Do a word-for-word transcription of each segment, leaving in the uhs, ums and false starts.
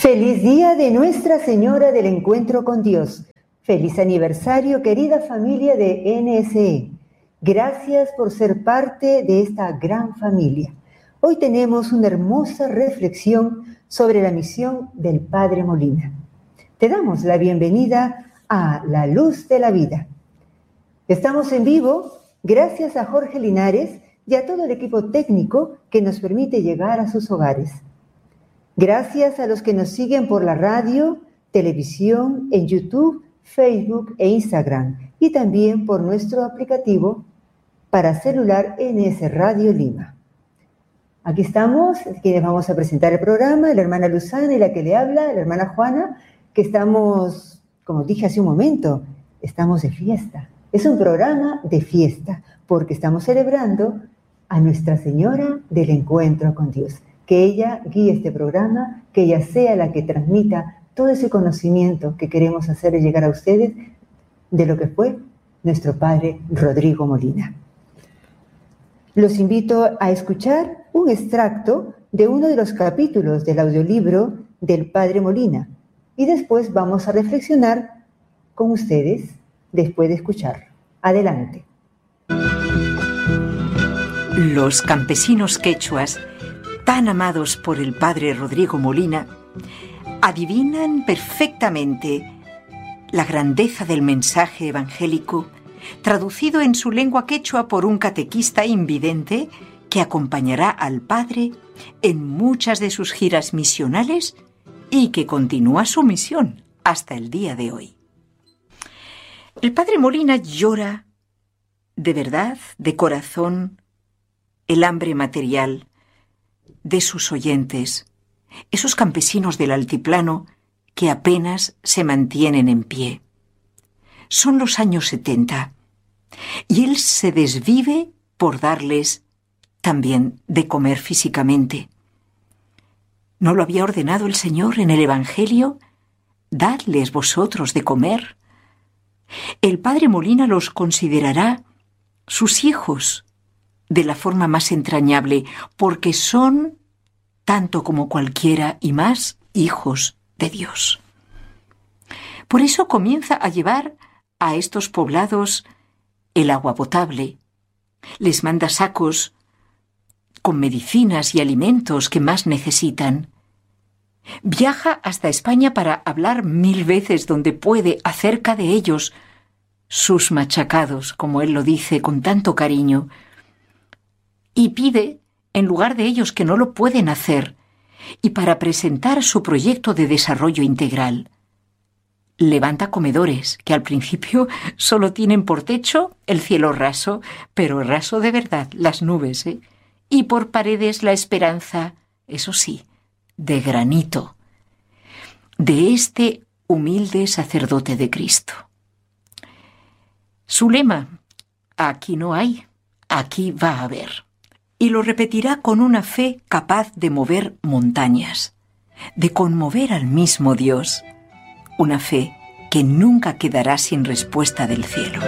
Feliz día de Nuestra Señora del Encuentro con Dios. Feliz aniversario, querida familia de N S E. Gracias por ser parte de esta gran familia. Hoy tenemos una hermosa reflexión sobre la misión del Padre Molina. Te damos la bienvenida a La Luz de la Vida. Estamos en vivo gracias a Jorge Linares y a todo el equipo técnico que nos permite llegar a sus hogares. Gracias a los que nos siguen por la radio, televisión, en YouTube, Facebook e Instagram, y también por nuestro aplicativo para celular N S Radio Lima. Aquí estamos, quienes vamos a presentar el programa, la hermana Luzana y la que le habla, la hermana Juana, que estamos, como dije hace un momento, estamos de fiesta. Es un programa de fiesta, porque estamos celebrando a Nuestra Señora del Encuentro con Dios. Que ella guíe este programa, que ella sea la que transmita todo ese conocimiento que queremos hacerle llegar a ustedes de lo que fue nuestro Padre Rodrigo Molina. Los invito a escuchar un extracto de uno de los capítulos del audiolibro del Padre Molina y después vamos a reflexionar con ustedes después de escuchar. Adelante. Los campesinos quechuas, tan amados por el Padre Rodrigo Molina, adivinan perfectamente la grandeza del mensaje evangélico traducido en su lengua quechua por un catequista invidente que acompañará al Padre en muchas de sus giras misionales y que continúa su misión hasta el día de hoy. El Padre Molina llora de verdad, de corazón, el hambre material de sus oyentes, esos campesinos del altiplano que apenas se mantienen en pie. Son los años setenta y él se desvive por darles también de comer físicamente. ¿No lo había ordenado el Señor en el Evangelio? Dadles vosotros de comer. El Padre Molina los considerará sus hijos de la forma más entrañable, porque son, tanto como cualquiera y más, hijos de Dios. Por eso comienza a llevar a estos poblados el agua potable. Les manda sacos con medicinas y alimentos que más necesitan. Viaja hasta España para hablar mil veces donde puede acerca de ellos, sus machacados, como él lo dice con tanto cariño, y pide, en lugar de ellos que no lo pueden hacer, y para presentar su proyecto de desarrollo integral, levanta comedores que al principio solo tienen por techo el cielo raso, pero raso de verdad, las nubes, ¿eh? Y por paredes la esperanza, eso sí, de granito, de este humilde sacerdote de Cristo. Su lema, aquí no hay, aquí va a haber. Y lo repetirá con una fe capaz de mover montañas, de conmover al mismo Dios, una fe que nunca quedará sin respuesta del cielo.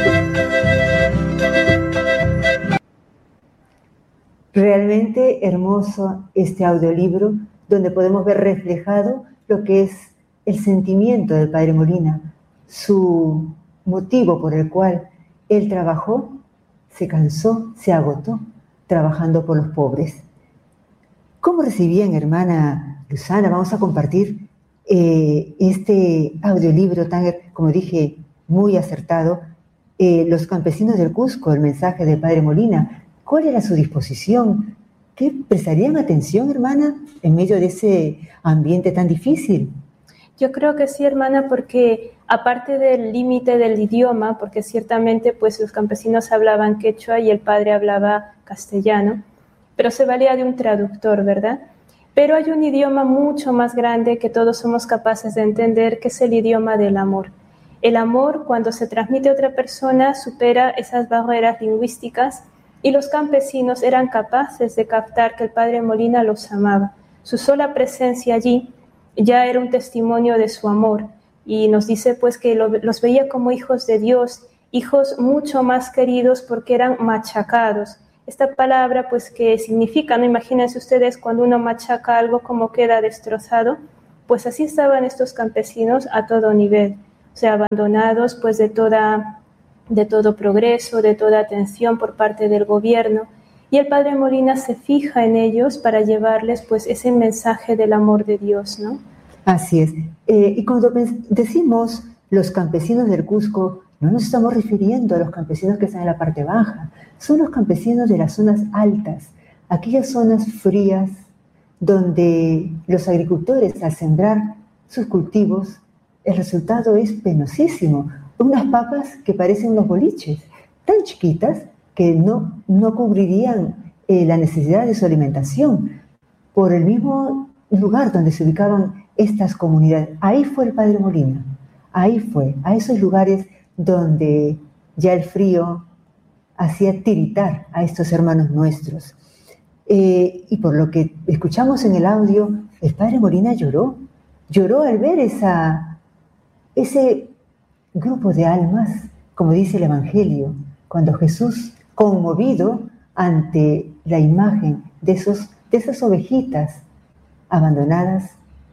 Realmente hermoso este audiolibro, donde podemos ver reflejado lo que es el sentimiento del Padre Molina, su motivo por el cual él trabajó, se cansó, se agotó, trabajando por los pobres. ¿Cómo recibían, hermana Luzana? Vamos a compartir eh, este audiolibro tan, como dije, muy acertado. Eh, los campesinos del Cusco, el mensaje del Padre Molina. ¿Cuál era su disposición? ¿Qué prestarían atención, hermana, en medio de ese ambiente tan difícil? Yo creo que sí, hermana, porque aparte del límite del idioma, porque ciertamente pues los campesinos hablaban quechua y el padre hablaba castellano, pero se valía de un traductor, ¿verdad? Pero hay un idioma mucho más grande que todos somos capaces de entender, que es el idioma del amor. El amor, cuando se transmite a otra persona, supera esas barreras lingüísticas y los campesinos eran capaces de captar que el Padre Molina los amaba. Su sola presencia allí ya era un testimonio de su amor y nos dice pues que lo, los veía como hijos de Dios, hijos mucho más queridos porque eran machacados. Esta palabra pues que significa, ¿no? Imagínense ustedes cuando uno machaca algo como queda destrozado, Pues así estaban estos campesinos a todo nivel, o sea, abandonados pues de, toda, de todo progreso, de toda atención por parte del gobierno. Y el padre Molina se fija en ellos para llevarles pues ese mensaje del amor de Dios, ¿no? Así es. Eh, y cuando decimos los campesinos del Cusco, no nos estamos refiriendo a los campesinos que están en la parte baja, son los campesinos de las zonas altas, aquellas zonas frías donde los agricultores al sembrar sus cultivos, el resultado es penosísimo. Unas papas que parecen unos boliches, tan chiquitas que no, no cubrirían eh, la necesidad de su alimentación. Por el mismo lugar donde se ubicaban estas comunidades, ahí fue el padre Molina, ahí fue, a esos lugares donde ya el frío hacía tiritar a estos hermanos nuestros. Eh, y por lo que escuchamos en el audio, el padre Molina lloró, lloró al ver esa, ese grupo de almas, como dice el Evangelio, cuando Jesús, conmovido ante la imagen de, esos, de esas ovejitas abandonadas,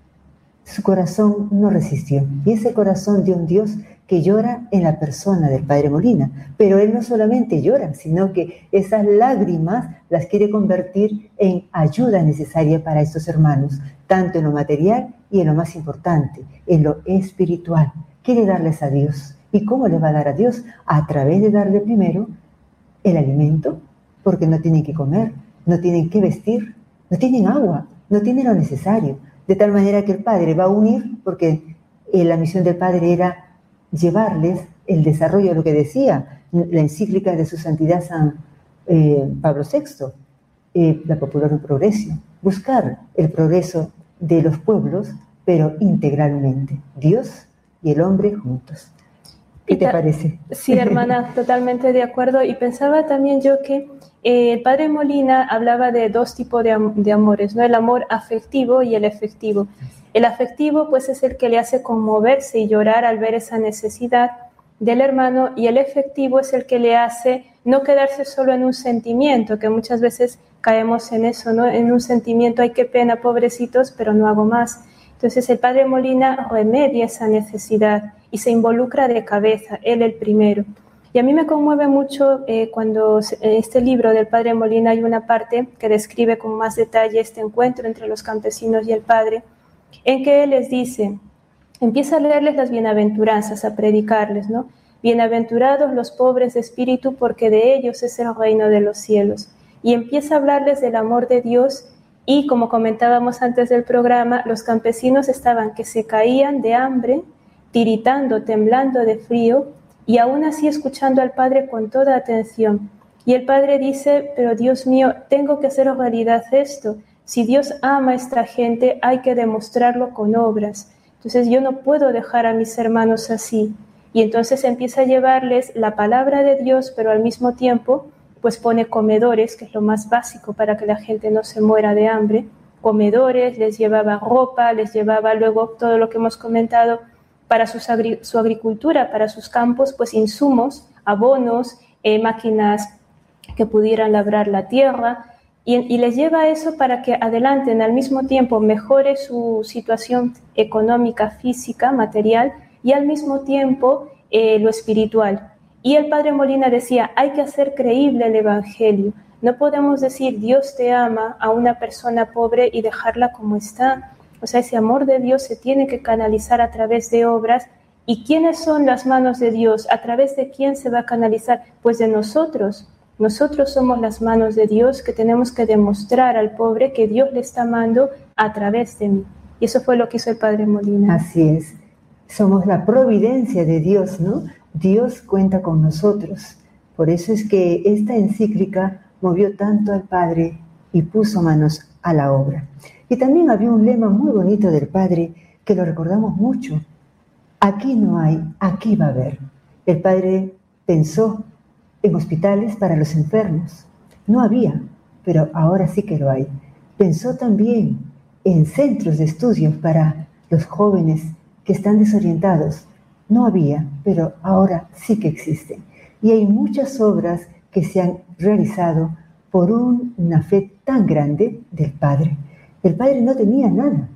su corazón no resistió. Y ese corazón de un Dios que llora en la persona del padre Molina. Pero él no solamente llora, sino que esas lágrimas las quiere convertir en ayuda necesaria para estos hermanos, tanto en lo material y en lo más importante, en lo espiritual. Quiere darles a Dios. ¿Y cómo les va a dar a Dios? A través de darle primero el alimento, porque no tienen que comer, no tienen que vestir, no tienen agua, no tienen lo necesario. De tal manera que el Padre va a unir, porque eh, la misión del Padre era llevarles el desarrollo de lo que decía la encíclica de su santidad San eh, Pablo sexto, eh, la Popular Progreso, buscar el progreso de los pueblos, pero integralmente, Dios y el hombre juntos. ¿Qué te parece? Sí, hermana, totalmente de acuerdo. Y pensaba también yo que eh, el padre Molina hablaba de dos tipos de, am de amores, ¿no? El amor afectivo y el efectivo. El afectivo, pues, es el que le hace conmoverse y llorar al ver esa necesidad del hermano, y el efectivo es el que le hace no quedarse solo en un sentimiento, que muchas veces caemos en eso, ¿no? En un sentimiento, ay, qué pena, pobrecitos, pero no hago más. Entonces el padre Molina remedia esa necesidad y se involucra de cabeza, él el primero. Y a mí me conmueve mucho eh, cuando en este libro del padre Molina hay una parte que describe con más detalle este encuentro entre los campesinos y el padre, en que él les dice, empieza a leerles las bienaventuranzas, a predicarles, ¿no? Bienaventurados los pobres de espíritu, porque de ellos es el reino de los cielos. Y empieza a hablarles del amor de Dios. Y como comentábamos antes del programa, los campesinos estaban que se caían de hambre, tiritando, temblando de frío, y aún así escuchando al Padre con toda atención. Y el Padre dice, pero Dios mío, tengo que hacer realidad esto. Si Dios ama a esta gente, hay que demostrarlo con obras. Entonces yo no puedo dejar a mis hermanos así. Y entonces empieza a llevarles la palabra de Dios, pero al mismo tiempo pues pone comedores, que es lo más básico para que la gente no se muera de hambre, comedores, les llevaba ropa, les llevaba luego todo lo que hemos comentado para sus agri su agricultura, para sus campos, pues insumos, abonos, eh, máquinas que pudieran labrar la tierra, y, y les lleva eso para que adelanten al mismo tiempo mejore su situación económica, física, material, y al mismo tiempo eh, lo espiritual. Y el padre Molina decía, hay que hacer creíble el Evangelio. No podemos decir Dios te ama a una persona pobre y dejarla como está. O sea, ese amor de Dios se tiene que canalizar a través de obras. ¿Y quiénes son las manos de Dios? ¿A través de quién se va a canalizar? Pues de nosotros. Nosotros somos las manos de Dios que tenemos que demostrar al pobre que Dios le está amando a través de mí. Y eso fue lo que hizo el padre Molina. Así es. Somos la providencia de Dios, ¿no? Dios cuenta con nosotros. Por eso es que esta encíclica movió tanto al Padre y puso manos a la obra. Y también había un lema muy bonito del Padre que lo recordamos mucho. Aquí no hay, aquí va a haber. El Padre pensó en hospitales para los enfermos. No había, pero ahora sí que lo hay. Pensó también en centros de estudios para los jóvenes que están desorientados. No había, pero ahora sí que existen. Y hay muchas obras que se han realizado por un, una fe tan grande del Padre. El Padre no tenía nada,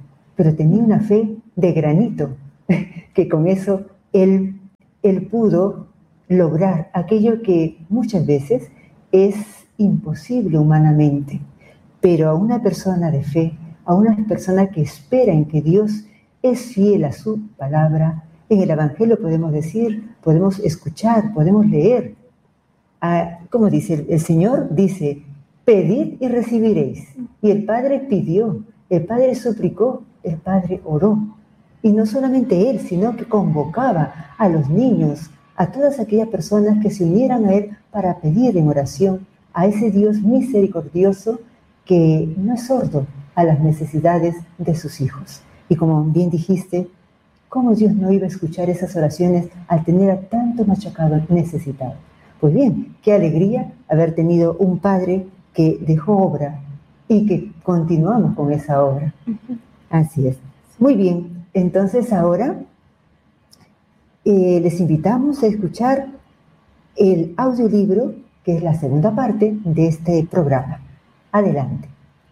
pero tenía una fe de granito, que con eso él, él pudo lograr aquello que muchas veces es imposible humanamente. Pero a una persona de fe, a una persona que espera en que Dios es fiel a su palabra, en el Evangelio podemos decir, podemos escuchar, podemos leer. Ah, como dice el, el Señor, dice, pedid y recibiréis. Y el Padre pidió, el Padre suplicó, el Padre oró. Y no solamente Él, sino que convocaba a los niños, a todas aquellas personas que se unieran a Él para pedir en oración a ese Dios misericordioso que no es sordo a las necesidades de sus hijos. Y como bien dijiste, ¿cómo Dios no iba a escuchar esas oraciones al tener a tanto machacado necesitado? Pues bien, qué alegría haber tenido un padre que dejó obra y que continuamos con esa obra. Uh-huh. Así es. Muy bien, entonces ahora eh, les invitamos a escuchar el audiolibro, que es la segunda parte de este programa. Adelante.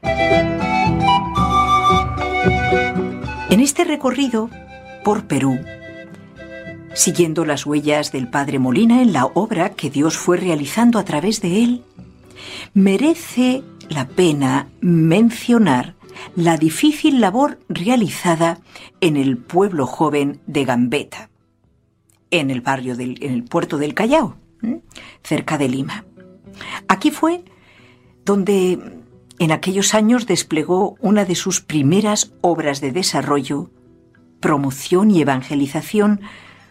En este recorrido por Perú, siguiendo las huellas del Padre Molina en la obra que Dios fue realizando a través de él, merece la pena mencionar la difícil labor realizada en el pueblo joven de Gambetta, en el barrio del, en el puerto del Callao, ¿eh? cerca de Lima. Aquí fue donde en aquellos años desplegó una de sus primeras obras de desarrollo, promoción y evangelización,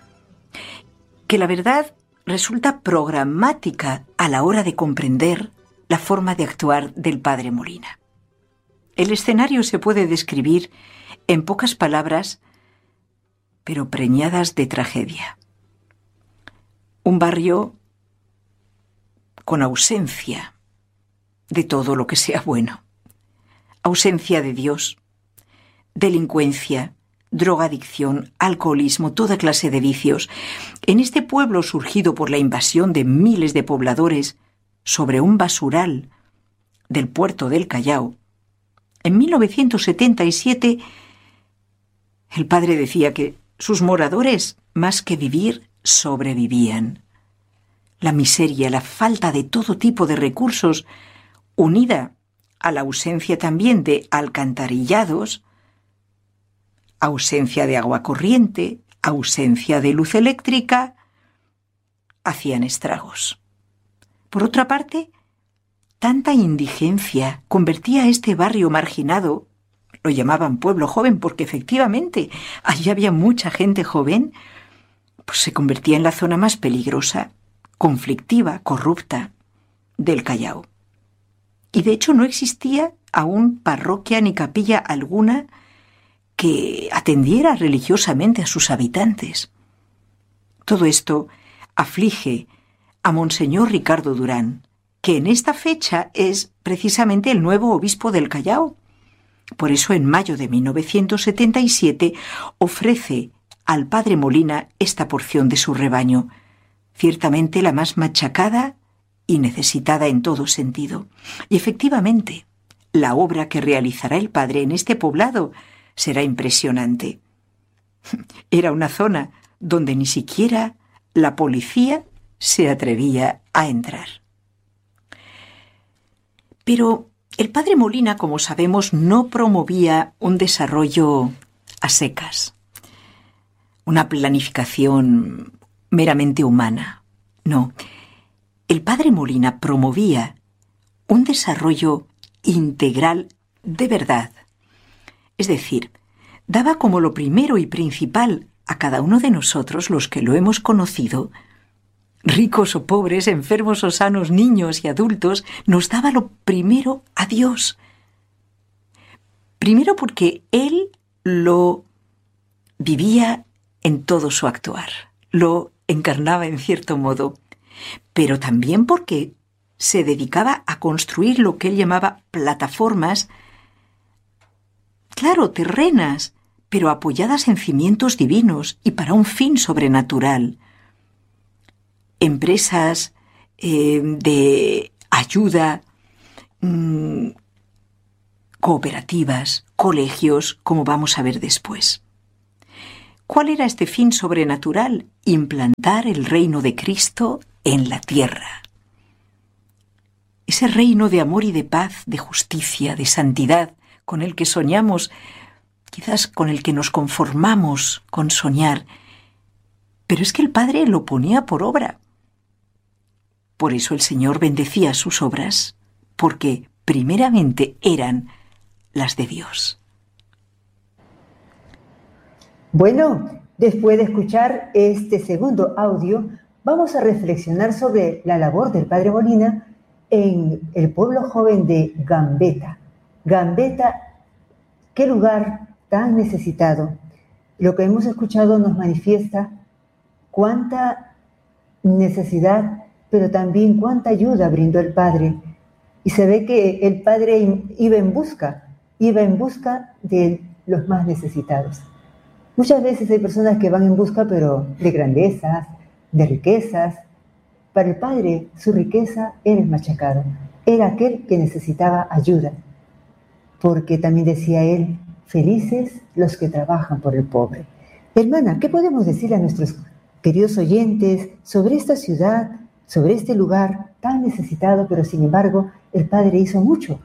que la verdad resulta programática a la hora de comprender la forma de actuar del Padre Molina. El escenario se puede describir en pocas palabras, pero preñadas de tragedia. Un barrio con ausencia de todo lo que sea bueno. Ausencia de Dios, delincuencia, drogadicción, alcoholismo, toda clase de vicios. En este pueblo surgido por la invasión de miles de pobladores sobre un basural del puerto del Callao, en mil novecientos setenta y siete el padre decía que sus moradores, más que vivir, sobrevivían. La miseria, la falta de todo tipo de recursos, unida a la ausencia también de alcantarillados, ausencia de agua corriente, ausencia de luz eléctrica, hacían estragos. Por otra parte, tanta indigencia convertía a este barrio marginado, lo llamaban pueblo joven porque efectivamente allí había mucha gente joven, pues se convertía en la zona más peligrosa, conflictiva, corrupta del Callao. Y de hecho no existía aún parroquia ni capilla alguna que atendiera religiosamente a sus habitantes. Todo esto aflige a Monseñor Ricardo Durán, que en esta fecha es precisamente el nuevo obispo del Callao. Por eso en mayo de mil novecientos setenta y siete ofrece al Padre Molina esta porción de su rebaño, ciertamente la más machacada y necesitada en todo sentido. Y efectivamente, la obra que realizará el Padre en este poblado será impresionante. Era una zona donde ni siquiera la policía se atrevía a entrar. Pero el Padre Molina, como sabemos, no promovía un desarrollo a secas, una planificación meramente humana. No, el Padre Molina promovía un desarrollo integral de verdad. Es decir, daba como lo primero y principal a cada uno de nosotros, los que lo hemos conocido, ricos o pobres, enfermos o sanos, niños y adultos, nos daba lo primero a Dios. Primero porque Él lo vivía en todo su actuar, lo encarnaba en cierto modo, pero también porque se dedicaba a construir lo que él llamaba plataformas, claro, terrenas, pero apoyadas en cimientos divinos y para un fin sobrenatural. Empresas eh, de ayuda, mmm, cooperativas, colegios, como vamos a ver después. ¿Cuál era este fin sobrenatural? Implantar el reino de Cristo en la tierra. Ese reino de amor y de paz, de justicia, de santidad, con el que soñamos, quizás con el que nos conformamos con soñar. Pero es que el Padre lo ponía por obra. Por eso el Señor bendecía sus obras, porque primeramente eran las de Dios. Bueno, después de escuchar este segundo audio, vamos a reflexionar sobre la labor del Padre Molina en el pueblo joven de Gambetta. Gambetta, qué lugar tan necesitado. Lo que hemos escuchado nos manifiesta cuánta necesidad, pero también cuánta ayuda brindó el Padre. Y se ve que el Padre iba en busca, iba en busca de los más necesitados. Muchas veces hay personas que van en busca, pero de grandezas, de riquezas. Para el Padre, su riqueza era el machacado, era aquel que necesitaba ayuda. Porque también decía él, felices los que trabajan por el pobre. Hermana, ¿qué podemos decir a nuestros queridos oyentes sobre esta ciudad, sobre este lugar tan necesitado, pero sin embargo el Padre hizo mucho?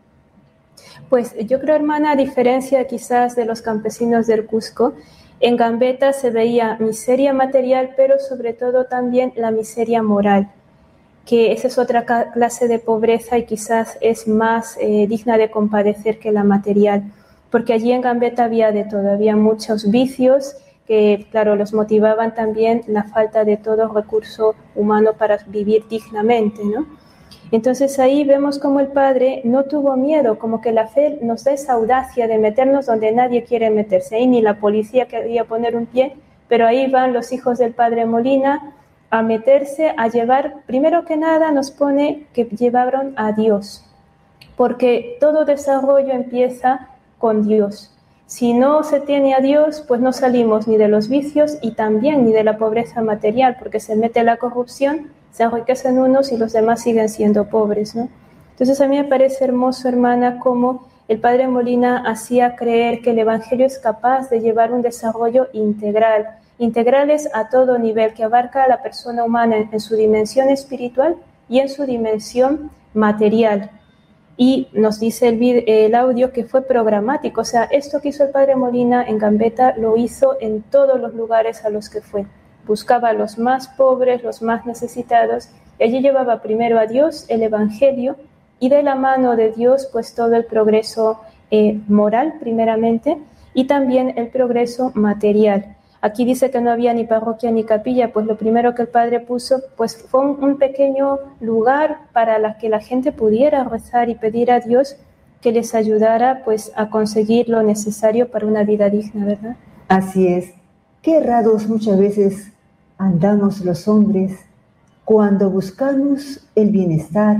Pues yo creo, hermana, a diferencia quizás de los campesinos del Cusco, en Gambetta se veía miseria material, pero sobre todo también la miseria moral, que esa es otra clase de pobreza y quizás es más eh, digna de compadecer que la material, porque allí en Gambetta había de todo, había muchos vicios que, claro, los motivaban también la falta de todo recurso humano para vivir dignamente, ¿no? Entonces ahí vemos como el Padre no tuvo miedo, como que la fe nos da esa audacia de meternos donde nadie quiere meterse, ahí ni la policía quería poner un pie, pero ahí van los hijos del Padre Molina a meterse, a llevar, primero que nada nos pone que llevaron a Dios, porque todo desarrollo empieza con Dios. Si no se tiene a Dios, pues no salimos ni de los vicios y también ni de la pobreza material, porque se mete la corrupción, se enriquecen unos y los demás siguen siendo pobres, ¿no? Entonces a mí me parece hermoso, hermana, cómo el Padre Molina hacía creer que el Evangelio es capaz de llevar un desarrollo integral, integrales a todo nivel, que abarca a la persona humana en, en su dimensión espiritual y en su dimensión material. Y nos dice el, video, el audio que fue programático, o sea, esto que hizo el Padre Molina en Gambetta lo hizo en todos los lugares a los que fue. Buscaba a los más pobres, los más necesitados, y allí llevaba primero a Dios, el Evangelio, y de la mano de Dios, pues todo el progreso eh, moral, primeramente, y también el progreso material. Aquí dice que no había ni parroquia ni capilla, pues lo primero que el Padre puso, pues fue un, un pequeño lugar para la que la gente pudiera rezar y pedir a Dios que les ayudara, pues, a conseguir lo necesario para una vida digna, ¿verdad? Así es. Qué errados muchas veces andamos los hombres cuando buscamos el bienestar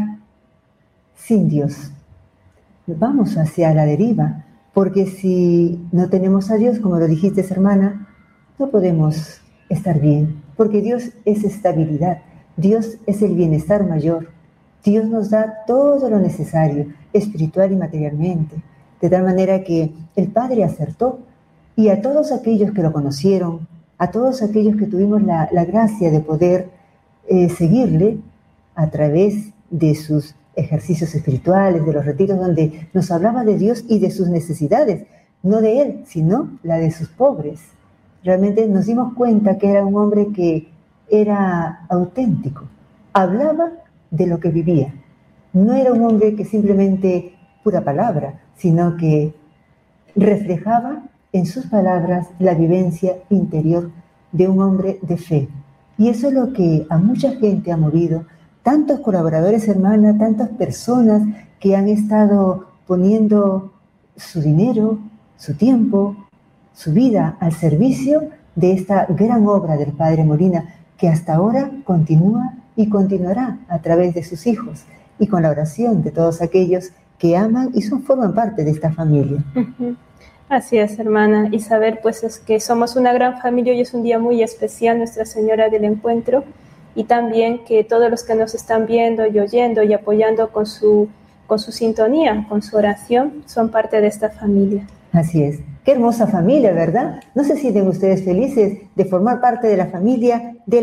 sin Dios. Vamos hacia la deriva, porque si no tenemos a Dios, como lo dijiste, hermana, no podemos estar bien, porque Dios es estabilidad, Dios es el bienestar mayor, Dios nos da todo lo necesario, espiritual y materialmente, de tal manera que el Padre acertó. Y a todos aquellos que lo conocieron, a todos aquellos que tuvimos la, la gracia de poder eh, seguirle a través de sus ejercicios espirituales, de los retiros donde nos hablaba de Dios y de sus necesidades, no de Él, sino la de sus pobres. Realmente nos dimos cuenta que era un hombre que era auténtico, hablaba de lo que vivía. No era un hombre que simplemente pura palabra, sino que reflejaba en sus palabras la vivencia interior de un hombre de fe. Y eso es lo que a mucha gente ha movido, tantos colaboradores, hermana, tantas personas que han estado poniendo su dinero, su tiempo, su vida al servicio de esta gran obra del Padre Molina, que hasta ahora continúa y continuará a través de sus hijos y con la oración de todos aquellos que aman y son, forman parte de esta familia. Uh-huh. Así es, hermana, y saber pues es que somos una gran familia y es un día muy especial, Nuestra Señora del Encuentro, y también que todos los que nos están viendo y oyendo y apoyando con su con su sintonía, con su oración, son parte de esta familia. Así es. Qué hermosa familia, ¿verdad? ¿No se sienten ustedes felices de formar parte de la familia de